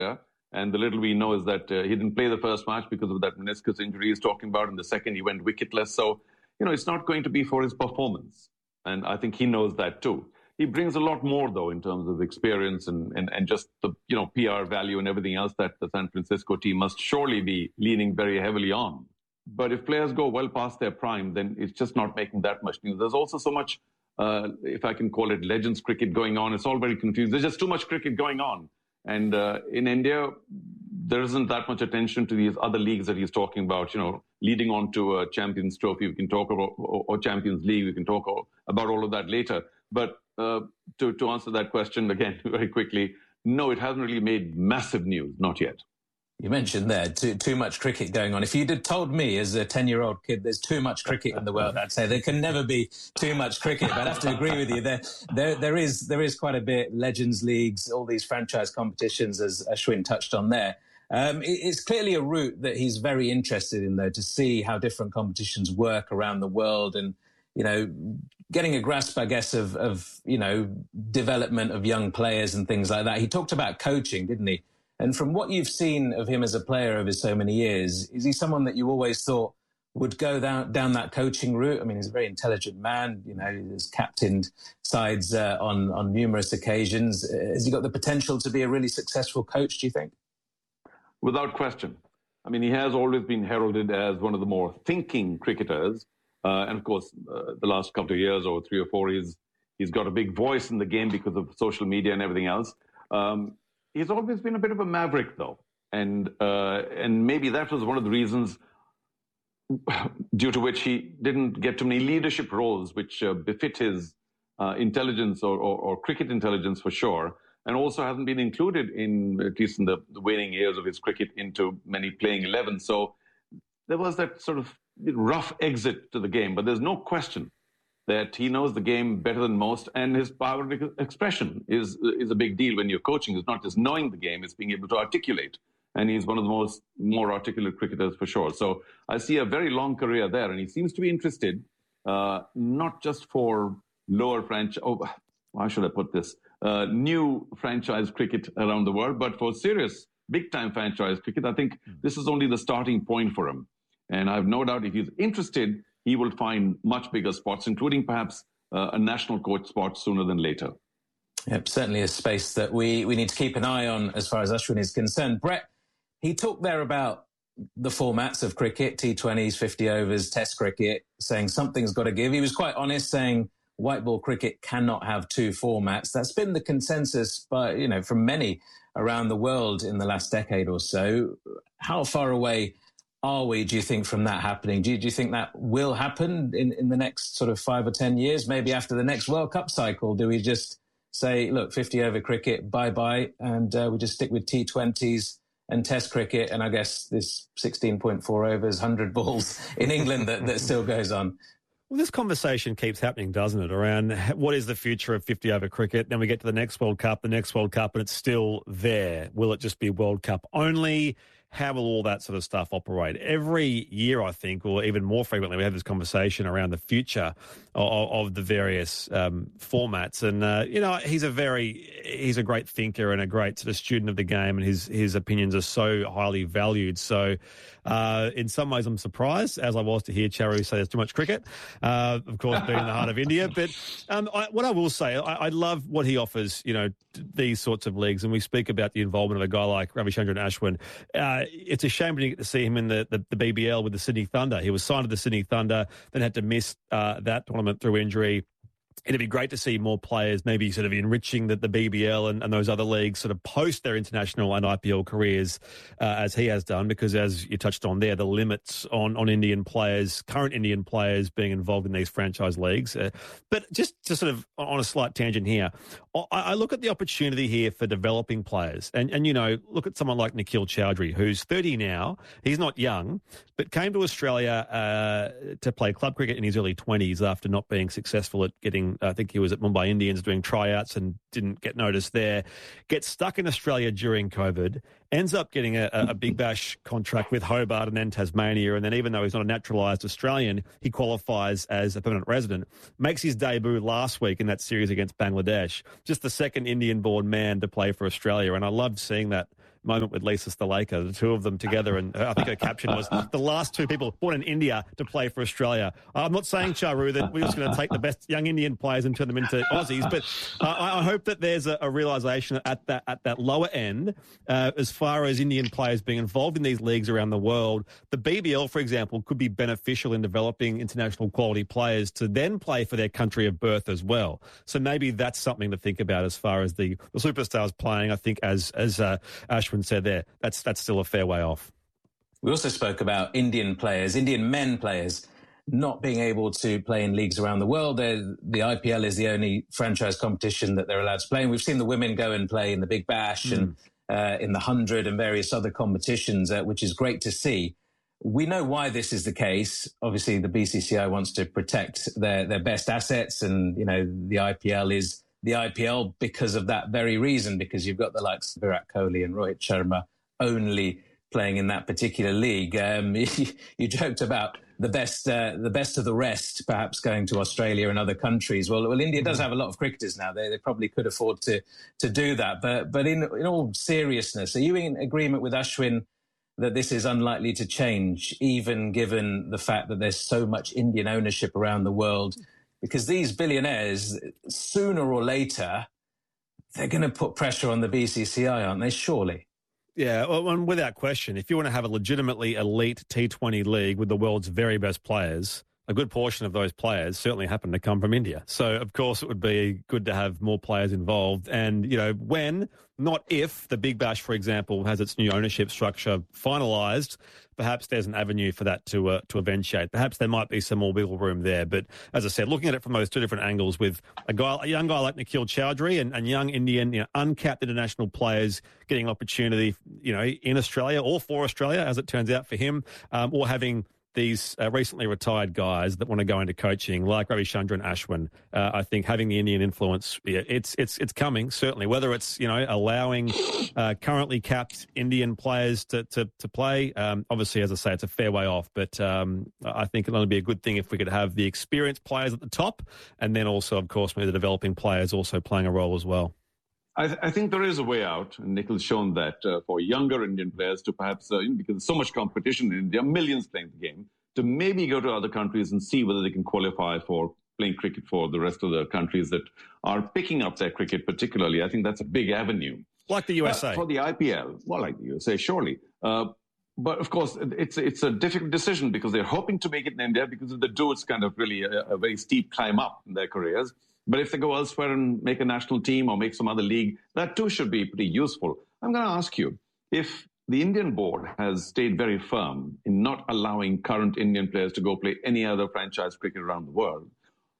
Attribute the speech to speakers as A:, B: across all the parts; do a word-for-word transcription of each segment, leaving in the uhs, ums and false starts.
A: Yeah. And the little we know is that uh, he didn't play the first match because of that meniscus injury he's talking about. And the second, he went wicketless. So, you know, it's not going to be for his performance. And I think he knows that too. He brings a lot more, though, in terms of experience and, and, and just the, you know, P R value and everything else that the San Francisco team must surely be leaning very heavily on. But if players go well past their prime, then it's just not making that much news. There's also so much, uh, if I can call it legends cricket going on. It's all very confused. There's just too much cricket going on. And uh, in India, there isn't that much attention to these other leagues that he's talking about, you know, leading on to a Champions Trophy. We can talk about, or, or Champions League. We can talk about all of that later. But uh, to, to answer that question again very quickly, no, it hasn't really made massive news, not yet.
B: You mentioned there too, too much cricket going on. If you'd have told me as a ten-year-old kid there's too much cricket in the world, I'd say there can never be too much cricket. But I have to agree with you. There, there, there is there is quite a bit. Legends leagues, all these franchise competitions, as Ashwin touched on there. Um, it, it's clearly a route that he's very interested in, though, to see how different competitions work around the world and, you know, getting a grasp, I guess, of, of you know, development of young players and things like that. He talked about coaching, didn't he? And from what you've seen of him as a player over so many years, is he someone that you always thought would go down, down that coaching route? I mean, he's a very intelligent man. You know, he's captained sides uh, on, on numerous occasions. Uh, has he got the potential to be a really successful coach, do you think?
A: Without question. I mean, he has always been heralded as one of the more thinking cricketers. Uh, and, of course, uh, the last couple of years or three or four, he's, he's got a big voice in the game because of social media and everything else. Um, He's always been a bit of a maverick, though. And uh, and maybe that was one of the reasons due to which he didn't get too many leadership roles, which uh, befit his uh, intelligence or, or, or cricket intelligence for sure, and also hasn't been included in, at least in the, the waning years of his cricket, into many playing eleven. So there was that sort of rough exit to the game. But there's no question that he knows the game better than most, and his power of expression is is a big deal when you're coaching. It's not just knowing the game, it's being able to articulate. And he's one of the most more articulate cricketers for sure. So I see a very long career there, and he seems to be interested, uh, not just for lower franchise, oh, how should I put this, uh, new franchise cricket around the world, but for serious, big-time franchise cricket. I think this is only the starting point for him. And I have no doubt if he's interested, he will find much bigger spots, including perhaps uh, a national coach spot sooner than later.
B: Yep, certainly a space that we, we need to keep an eye on as far as Ashwin is concerned. Brett, he talked there about the formats of cricket, T twenties, fifty overs, Test cricket, saying something's got to give. He was quite honest, saying white ball cricket cannot have two formats. That's been the consensus by, you know, from many around the world in the last decade or so. How far away are we, do you think, from that happening? Do you, do you think that will happen in, in the next sort of five or ten years? Maybe after the next World Cup cycle, do we just say, look, fifty over cricket, bye-bye, and uh, we just stick with T twenties and Test cricket, and I guess this sixteen point four overs, one hundred balls in England that, that still goes on?
C: Well, this conversation keeps happening, doesn't it, around what is the future of fifty over cricket? Then we get to the next World Cup, the next World Cup, and it's still there. Will it just be World Cup only? How will all that sort of stuff operate? Every year, I think, or even more frequently, we have this conversation around the future of, of the various um, formats. And, uh, you know, he's a very, he's a great thinker and a great sort of student of the game, and his, his opinions are so highly valued. So, uh, in some ways, I'm surprised, as I was to hear Charu say there's too much cricket, uh, of course, being in the heart of India. But um, I, what I will say, I, I love what he offers, you know, these sorts of leagues. And we speak about the involvement of a guy like Ravichandran Ashwin. Uh, It's a shame to get to see him in the, the, the B B L with the Sydney Thunder. He was signed to the Sydney Thunder, then had to miss uh, that tournament through injury. It'd be great to see more players maybe sort of enriching the, the B B L and, and those other leagues sort of post their international and I P L careers uh, as he has done, because as you touched on there, the limits on, on Indian players, current Indian players being involved in these franchise leagues. Uh, but just to sort of on a slight tangent here, I, I look at the opportunity here for developing players. And, and, you know, look at someone like Nikhil Chowdhury, who's thirty now. He's not young, but came to Australia uh, to play club cricket in his early twenties after not being successful at getting, I think he was at Mumbai Indians doing tryouts and didn't get noticed there. Gets stuck in Australia during COVID, ends up getting a, a Big Bash contract with Hobart and then Tasmania. And then even though he's not a naturalised Australian, he qualifies as a permanent resident. Makes his debut last week in that series against Bangladesh. Just the second Indian-born man to play for Australia. And I loved seeing that moment with Lisa Sthalekar, the two of them together. And I think her caption was, the last two people born in India to play for Australia. I'm not saying, Charu, that we're just going to take the best young Indian players and turn them into Aussies, but uh, I hope that there's a, a realisation at that at that lower end, uh, as far as Indian players being involved in these leagues around the world. The B B L, for example, could be beneficial in developing international quality players to then play for their country of birth as well. So maybe that's something to think about as far as the, the superstars playing. I think, as as uh, Ashwin said there, that's that's still a fair way off.
B: We also spoke about Indian players, Indian men players, not being able to play in leagues around the world. They're, the I P L is the only franchise competition that they're allowed to play in. We've seen the women go and play in the Big Bash mm. and uh, in the Hundred and various other competitions, uh, which is great to see. We know why this is the case. Obviously, the B C C I wants to protect their, their best assets, and you know the I P L is the I P L because of that very reason, because you've got the likes of Virat Kohli and Rohit Sharma only playing in that particular league. Um, you, you joked about the best, uh, the best of the rest, perhaps going to Australia and other countries. Well, well, India does have a lot of cricketers now. They, they probably could afford to to do that. But but in in all seriousness, are you in agreement with Ashwin that this is unlikely to change, even given the fact that there's so much Indian ownership around the world? Because these billionaires, sooner or later, they're going to put pressure on the B C C I, aren't they? Surely.
C: Yeah, well, and without question, if you want to have a legitimately elite T twenty league with the world's very best players, a good portion of those players certainly happen to come from India. So, of course, it would be good to have more players involved. And, you know, when, not if, the Big Bash, for example, has its new ownership structure finalised, perhaps there's an avenue for that to uh, to eventuate. Perhaps there might be some more wiggle room there. But, as I said, looking at it from those two different angles, with a guy, a young guy like Nikhil Chowdhury and, and young Indian, you know, uncapped international players getting an opportunity, you know, in Australia or for Australia, as it turns out for him, um, or having these uh, recently retired guys that want to go into coaching, like Ravichandran Ashwin, uh, I think having the Indian influence, yeah, it's it's it's coming, certainly. Whether it's, you know, allowing uh, currently capped Indian players to to, to play, um, obviously, as I say, it's a fair way off. But um, I think it'll only be a good thing if we could have the experienced players at the top, and then also, of course, maybe the developing players also playing a role as well.
A: I, th- I think there is a way out, and Nikhil's shown that, uh, for younger Indian players to perhaps, uh, because there's so much competition in India, millions playing the game, to maybe go to other countries and see whether they can qualify for playing cricket for the rest of the countries that are picking up their cricket particularly. I think that's a big avenue.
C: Like the U S A.
A: But for the I P L, well, like the U S A, surely. Uh, but, of course, it's, it's a difficult decision because they're hoping to make it in India, because if they do, it's kind of really a, a very steep climb up in their careers. But if they go elsewhere and make a national team or make some other league, that too should be pretty useful. I'm going to ask you, if the Indian board has stayed very firm in not allowing current Indian players to go play any other franchise cricket around the world,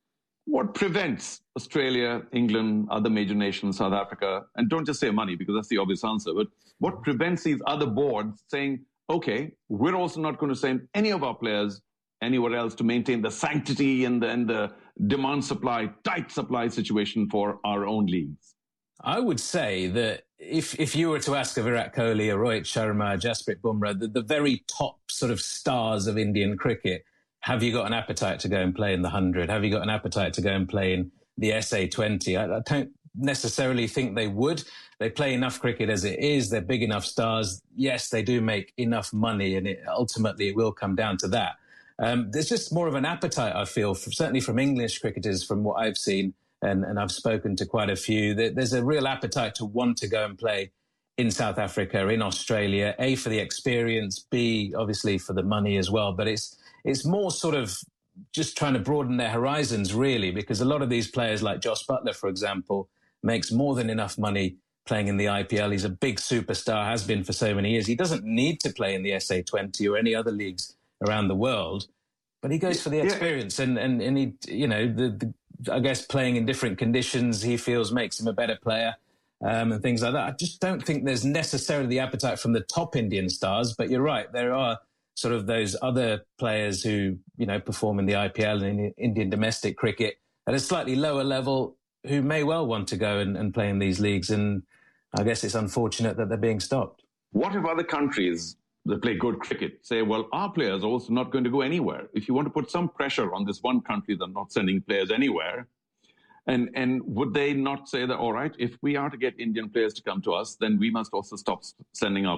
A: what prevents Australia, England, other major nations, South Africa, and don't just say money because that's the obvious answer, but what prevents these other boards saying, okay, we're also not going to send any of our players anywhere else to maintain the sanctity and the, and the demand supply, tight supply situation for our own leagues?
B: I would say that if if you were to ask a Virat Kohli, a Rohit Sharma, Jasprit Bumrah, the, the very top sort of stars of Indian cricket, have you got an appetite to go and play in the Hundred? Have you got an appetite to go and play in the S A twenty? I, I don't necessarily think they would. They play enough cricket as it is. They're big enough stars. Yes, they do make enough money, and it, ultimately it will come down to that. Um, there's just more of an appetite, I feel, for, certainly from English cricketers, from what I've seen, and, and I've spoken to quite a few. There, there's a real appetite to want to go and play in South Africa, in Australia, A, for the experience, B, obviously for the money as well. But it's it's more sort of just trying to broaden their horizons, really, because a lot of these players, like Josh Buttler, for example, makes more than enough money playing in the I P L. He's a big superstar, has been for so many years. He doesn't need to play in the S A twenty or any other leagues around the world, but he goes for the experience. Yeah. And, and, and he, you know, the, the, I guess playing in different conditions, he feels makes him a better player, um, and things like that. I just don't think there's necessarily the appetite from the top Indian stars, but you're right. There are sort of those other players who, you know, perform in the I P L and in Indian domestic cricket at a slightly lower level who may well want to go and, and play in these leagues. And I guess it's unfortunate that they're being stopped.
A: What if other countries that play good cricket say, well, our players are also not going to go anywhere? If you want to put some pressure on this one country that's not sending players anywhere, And and would they not say that, all right, if we are to get Indian players to come to us, then we must also stop sending our